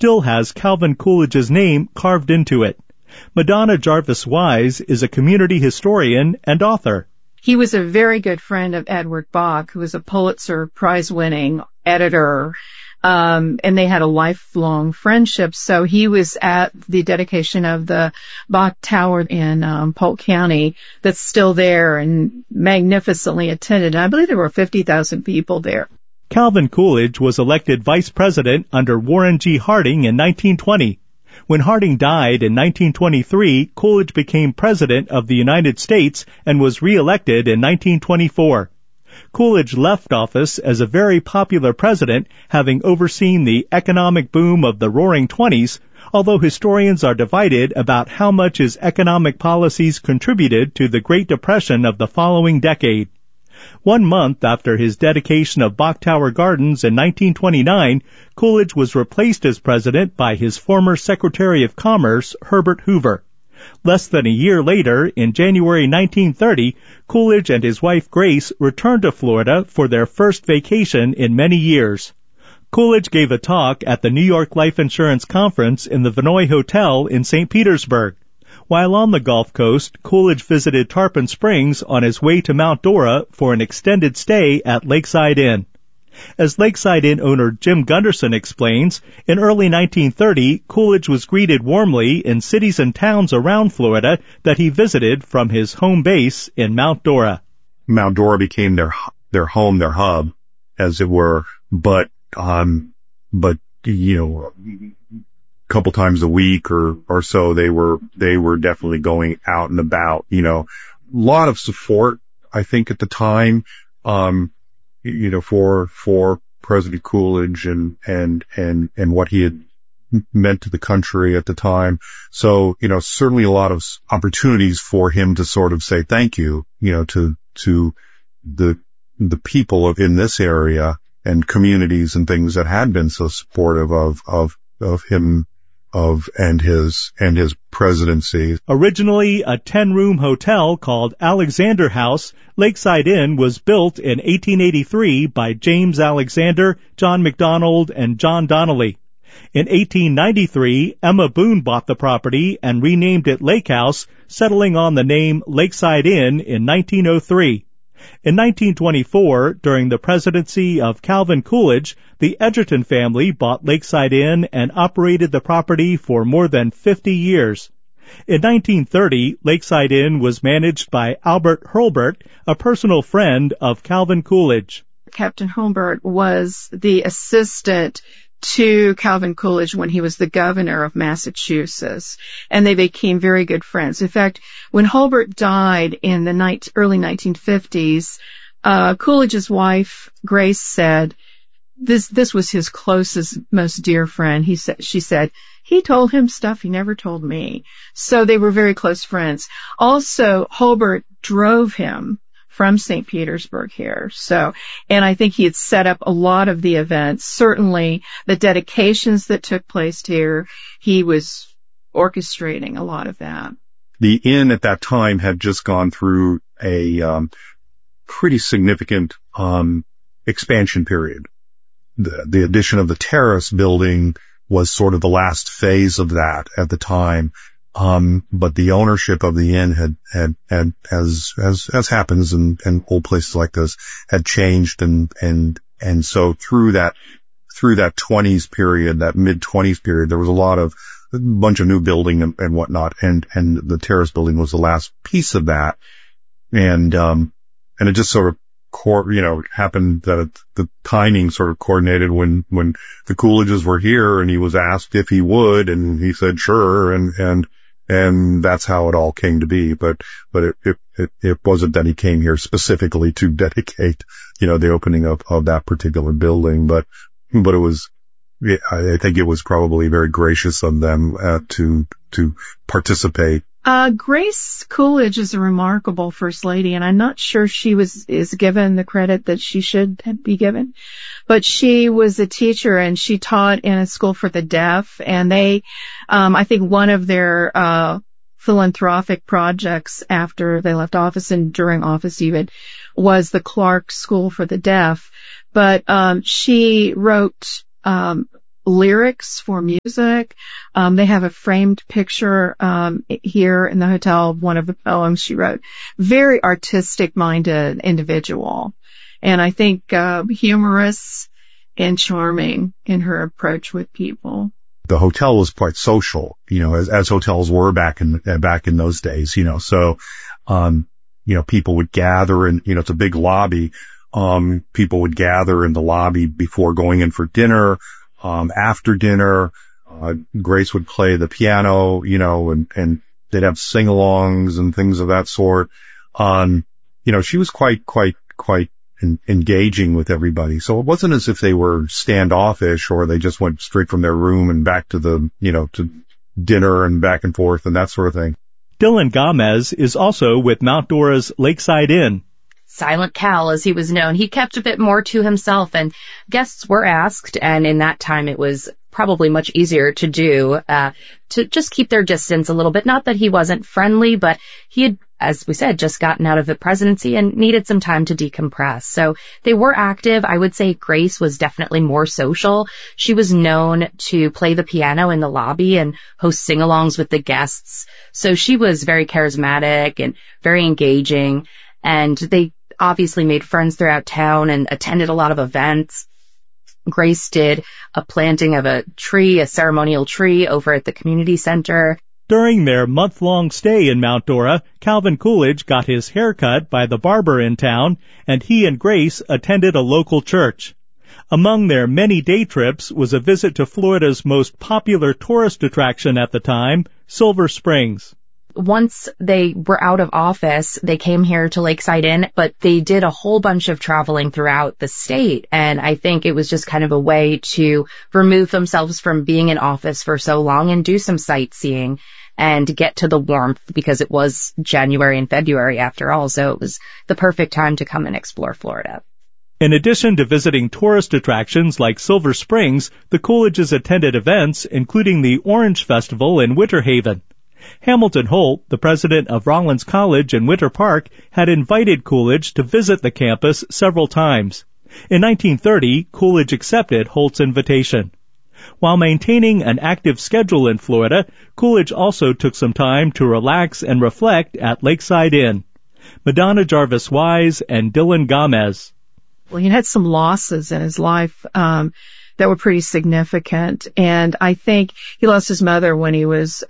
still has Calvin Coolidge's name carved into it. Madonna Jarvis Wise is a community historian and author. He was a very good friend of Edward Bok, who was a Pulitzer Prize-winning editor, and they had a lifelong friendship. So he was at the dedication of the Bok Tower in Polk County that's still there and magnificently attended. I believe there were 50,000 people there. Calvin Coolidge was elected vice president under Warren G. Harding in 1920. When Harding died in 1923, Coolidge became President of the United States and was re-elected in 1924. Coolidge left office as a very popular president, having overseen the economic boom of the Roaring Twenties, although historians are divided about how much his economic policies contributed to the Great Depression of the following decade. 1 month after his dedication of Bok Tower Gardens in 1929, Coolidge was replaced as president by his former Secretary of Commerce, Herbert Hoover. Less than a year later, in January 1930, Coolidge and his wife Grace returned to Florida for their first vacation in many years. Coolidge gave a talk at the New York Life Insurance Conference in the Vinoy Hotel in St. Petersburg. While on the Gulf Coast, Coolidge visited Tarpon Springs on his way to Mount Dora for an extended stay at Lakeside Inn. As Lakeside Inn owner Jim Gunderson explains, in early 1930, Coolidge was greeted warmly in cities and towns around Florida that he visited from his home base in Mount Dora. Mount Dora became their home, their hub, as it were, but couple times a week or so they were definitely going out and about. A lot of support, I think, at the time, for President Coolidge and what he had meant to the country at the time. So, certainly a lot of opportunities for him to sort of say thank you, to the people in this area and communities and things that had been so supportive of him and his presidency. Originally a 10-room hotel called Alexander House, Lakeside Inn was built in 1883 by James Alexander, John McDonald, and John Donnelly. In 1893, Emma Boone bought the property and renamed it Lake House, settling on the name Lakeside Inn in 1903. In 1924, during the presidency of Calvin Coolidge, the Edgerton family bought Lakeside Inn and operated the property for more than 50 years. In 1930, Lakeside Inn was managed by Albert Hurlburt, a personal friend of Calvin Coolidge. Captain Hurlburt was the assistant to Calvin Coolidge when he was the governor of Massachusetts, and they became very good friends. In fact, when Hurlburt died in the early 1950s, Coolidge's wife, Grace, said this was his closest, most dear friend. She said, he told him stuff he never told me. So they were very close friends. Also, Hurlburt drove him from St. Petersburg here. And I think he had set up a lot of the events. Certainly the dedications that took place here, he was orchestrating a lot of that. The inn at that time had just gone through a pretty significant expansion period. The addition of the terrace building was sort of the last phase of that at the time. But the ownership of the inn had as happens in old places like this, had changed and so through that 20s period, that mid-20s period, there was a bunch of new building and whatnot, and the terrace building was the last piece of that. And it just sort of happened that the timing sort of coordinated when the Coolidges were here, and he was asked if he would, and he said sure, and that's how it all came to be. But it wasn't that he came here specifically to dedicate, the opening of that particular building, but it was, I think it was probably very gracious of them to participate. Grace Coolidge is a remarkable first lady, and I'm not sure she is given the credit that she should be given. But she was a teacher, and she taught in a school for the deaf, and they, I think one of their, philanthropic projects after they left office and during office even was the Clark School for the Deaf. But, she wrote, lyrics for music. They have a framed picture here in the hotel of one of the poems she wrote. Very artistic-minded individual. And I think humorous and charming in her approach with people. The hotel was quite social, as hotels were back in those days, so, people would gather and, it's a big lobby. People would gather in the lobby before going in for dinner. After dinner, Grace would play the piano, and they'd have sing-alongs and things of that sort. She was quite engaging with everybody. So it wasn't as if they were standoffish or they just went straight from their room and back to to dinner and back and forth and that sort of thing. Dylan Gomez is also with Mount Dora's Lakeside Inn. Silent Cal, as he was known, he kept a bit more to himself, and guests were asked, and in that time it was probably much easier to do, to just keep their distance a little bit. Not that he wasn't friendly, but he had, as we said, just gotten out of the presidency and needed some time to decompress. So they were active. I would say Grace was definitely more social. She was known to play the piano in the lobby and host sing-alongs with the guests. So she was very charismatic and very engaging, and they obviously made friends throughout town and attended a lot of events. Grace did a planting of a ceremonial tree over at the community center. During their month-long stay in Mount Dora, Calvin Coolidge got his hair cut by the barber in town, and he and Grace attended a local church. Among their many day trips was a visit to Florida's most popular tourist attraction at the time, Silver Springs. Once they were out of office, they came here to Lakeside Inn, but they did a whole bunch of traveling throughout the state. And I think it was just kind of a way to remove themselves from being in office for so long and do some sightseeing and get to the warmth, because it was January and February after all. So it was the perfect time to come and explore Florida. In addition to visiting tourist attractions like Silver Springs, the Coolidges attended events, including the Orange Festival in Winter Haven. Hamilton Holt, the president of Rollins College in Winter Park, had invited Coolidge to visit the campus several times. In 1930, Coolidge accepted Holt's invitation. While maintaining an active schedule in Florida, Coolidge also took some time to relax and reflect at Lakeside Inn. Madonna Jarvis Wise and Dylan Gomez. Well, he had some losses in his life that were pretty significant, and I think he lost his mother when he was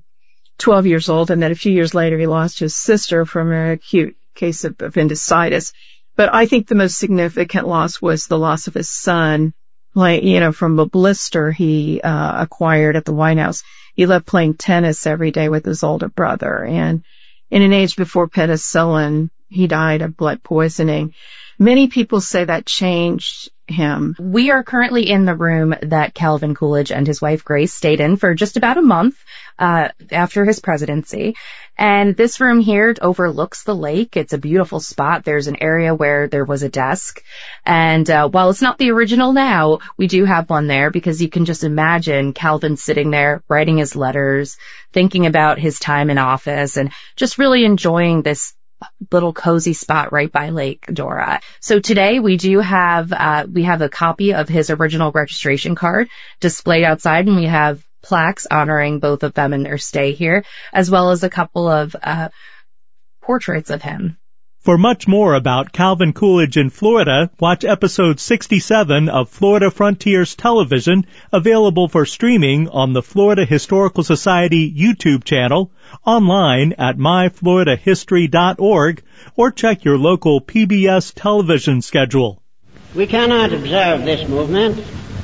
12 years old, and then a few years later he lost his sister from an acute case of appendicitis. But I think the most significant loss was the loss of his son, from a blister he acquired at the White House. He loved playing tennis every day with his older brother, and in an age before penicillin, he died of blood poisoning. Many people say that changed him. We are currently in the room that Calvin Coolidge and his wife Grace stayed in for just about a month after his presidency. And this room here overlooks the lake. It's a beautiful spot. There's an area where there was a desk. And while it's not the original now, we do have one there, because you can just imagine Calvin sitting there writing his letters, thinking about his time in office, and just really enjoying this little cozy spot right by Lake Dora. So today we do have a copy of his original registration card displayed outside, and we have plaques honoring both of them in their stay here, as well as a couple of portraits of him. For much more about Calvin Coolidge in Florida, watch episode 67 of Florida Frontiers Television, available for streaming on the Florida Historical Society YouTube channel, online at myfloridahistory.org, or check your local PBS television schedule. We cannot observe this movement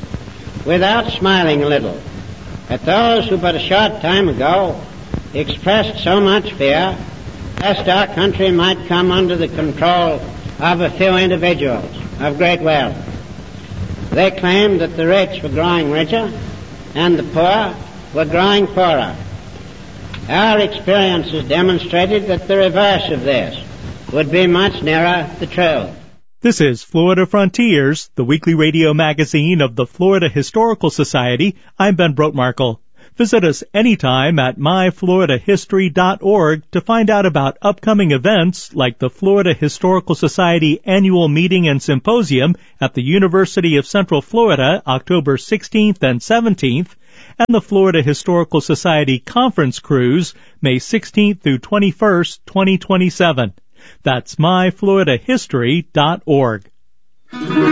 without smiling a little at those who but a short time ago expressed so much fear lest our country might come under the control of a few individuals of great wealth. They claimed that the rich were growing richer and the poor were growing poorer. Our experience has demonstrated that the reverse of this would be much nearer the truth. This is Florida Frontiers, the weekly radio magazine of the Florida Historical Society. I'm Ben Brotmarkle. Visit us anytime at myfloridahistory.org to find out about upcoming events like the Florida Historical Society Annual Meeting and Symposium at the University of Central Florida, October 16th and 17th, and the Florida Historical Society Conference Cruise, May 16th through 21st, 2027. That's myfloridahistory.org.